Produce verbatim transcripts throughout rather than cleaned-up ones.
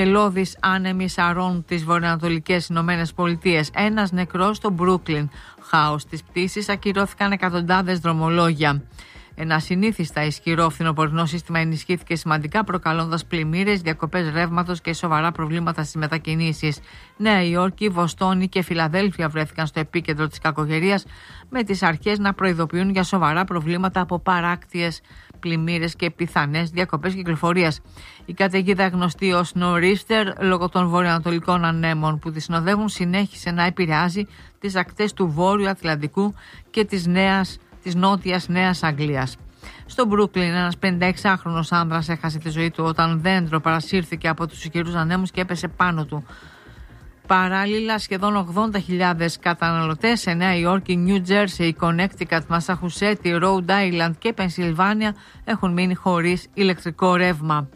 θελώδης άνεμοι σαρώνουν τις βορειοανατολικές Ηνωμένες Πολιτείες. Ένας νεκρός στο Μπρούκλιν. Χάος της πτήσης, ακυρώθηκαν εκατοντάδες δρομολόγια. Ένα συνήθιστα ισχυρό φθινοπορεινό σύστημα ενισχύθηκε σημαντικά, προκαλώντας πλημμύρες, διακοπές ρεύματος και σοβαρά προβλήματα στις μετακινήσεις. Νέα Υόρκη, Βοστόνη και Φιλαδέλφια βρέθηκαν στο επίκεντρο της κακοκαιρίας, με τις αρχές να προειδοποιούν για σοβαρά προβλήματα από παράκτιες πλημμύρες και πιθανές διακοπές κυκλοφορίας. Η καταιγίδα, γνωστή ως Νορίστερ λόγω των βορειοανατολικών ανέμων που τη συνοδεύουν, συνέχισε να επηρεάζει τις ακτές του Βόρειου Ατλαντικού και της νέας της νότιας Νέας Αγγλίας. Στο Μπρούκλιν, ένας πενηνταεξάχρονος άνδρας έχασε τη ζωή του όταν δέντρο παρασύρθηκε από τους ισχυρούς ανέμους και έπεσε πάνω του. Παράλληλα, σχεδόν ογδόντα χιλιάδες καταναλωτές σε Νέα Υόρκη, Νιου Τζέρσεϊ, Κονέκτικατ, Μασαχουσέτη, Ρόουντ Άιλαντ και Πενσιλβάνια έχουν μείνει χωρίς ηλεκτρικό ρεύμα.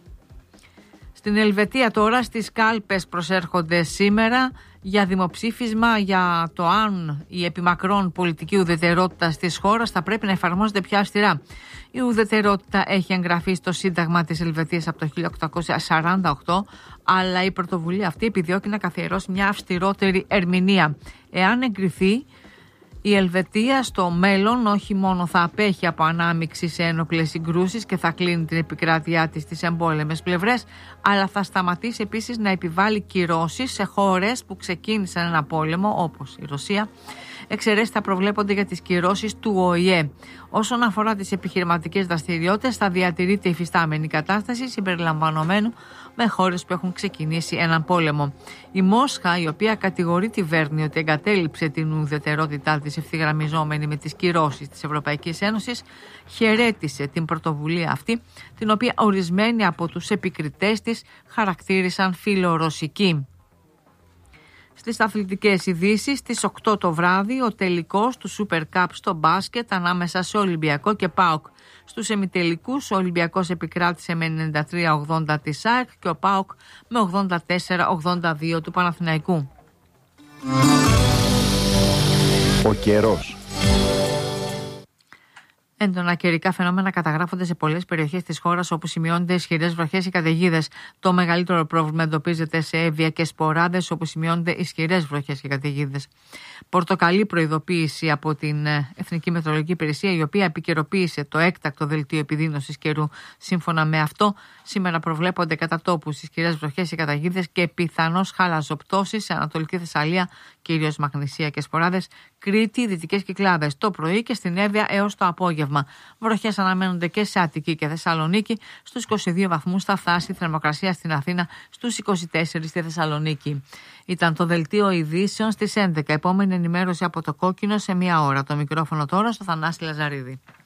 Στην Ελβετία τώρα, στις κάλπες προσέρχονται σήμερα για δημοψήφισμα για το αν η επιμακρών πολιτική ουδετερότητα της χώρας θα πρέπει να εφαρμόζεται πιο αυστηρά. Η ουδετερότητα έχει εγγραφεί στο Σύνταγμα της Ελβετίας από το χίλια οκτακόσια σαράντα οκτώ, αλλά η πρωτοβουλία αυτή επιδιώκει να καθιερώσει μια αυστηρότερη ερμηνεία. Εάν εγκριθεί, η Ελβετία στο μέλλον όχι μόνο θα απέχει από ανάμειξη σε ένοπλες συγκρούσεις και θα κλείνει την επικράτειά της στις εμπόλεμες πλευρές, αλλά θα σταματήσει επίσης να επιβάλλει κυρώσεις σε χώρες που ξεκίνησαν ένα πόλεμο, όπως η Ρωσία. Εξαιρέσεις θα προβλέπονται για τις κυρώσεις του Ο Η Ε. Όσον αφορά τις επιχειρηματικές δραστηριότητες, θα διατηρείται η υφιστάμενη κατάσταση συμπεριλαμβανομένου με χώρες που έχουν ξεκινήσει έναν πόλεμο. Η Μόσχα, η οποία κατηγορεί τη Βέρνη ότι εγκατέλειψε την ουδετερότητά της ευθυγραμμιζόμενη με τις κυρώσεις της Ευρωπαϊκής Ένωσης, χαιρέτησε την πρωτοβουλία αυτή, την οποία ορισμένοι από τους επικριτές της χαρακτήρισαν φιλορωσική. Στις αθλητικές ειδήσεις, στις οκτώ το βράδυ, ο τελικός του Super Cup στο μπάσκετ ανάμεσα σε Ολυμπιακό και ΠΑΟΚ. Στους εμιτελικούς, ο Ολυμπιακός επικράτησε με ενενήντα τρία ογδόντα της ΑΕΚ και ο ΠΑΟΚ με ογδόντα τέσσερα ογδόντα δύο του Παναθηναϊκού. Ο καιρός. Έντονα καιρικά φαινόμενα καταγράφονται σε πολλές περιοχές της χώρας, όπου σημειώνονται ισχυρές βροχές ή καταιγίδες. Το μεγαλύτερο πρόβλημα εντοπίζεται σε Εύβοια και Σποράδες, όπου σημειώνονται ισχυρές βροχές και καταιγίδες. Πορτοκαλί προειδοποίηση από την Εθνική Μετεωρολογική Υπηρεσία, η οποία επικαιροποίησε το έκτακτο δελτίο επιδείνωσης καιρού. Σύμφωνα με αυτό, σήμερα προβλέπονται κατά τόπους ισχυρές βροχές ή καταιγίδες και πιθανώς χαλαζοπτώσεις σε Ανατολική Θεσσαλία, κυρίως Μαγνησία και Σποράδες, Κρήτη, Δυτικές Κυκλάδες το πρωί και στην Εύβοια έως το απόγευμα. Βροχές αναμένονται και σε Αττική και Θεσσαλονίκη. Στους είκοσι δύο βαθμούς θα φτάσει η θερμοκρασία στην Αθήνα, στους είκοσι τέσσερα στη Θεσσαλονίκη. Ήταν το δελτίο ειδήσεων στις έντεκα. Επόμενη ενημέρωση από το Κόκκινο σε μία ώρα. Το μικρόφωνο τώρα στο Θανάση Λαζαρίδη.